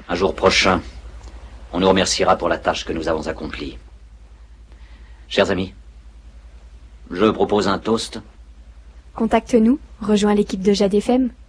Un jour prochain, on nous remerciera pour la tâche que nous avons accomplie. Chers amis, je propose un toast. Contacte-nous, rejoins l'équipe de Jade FM.